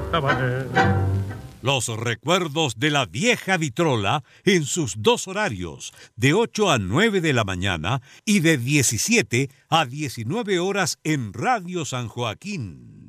Habanero. Los recuerdos de la vieja vitrola en sus dos horarios, de 8 a 9 de la mañana y de 17 a 19 horas en Radio San Joaquín.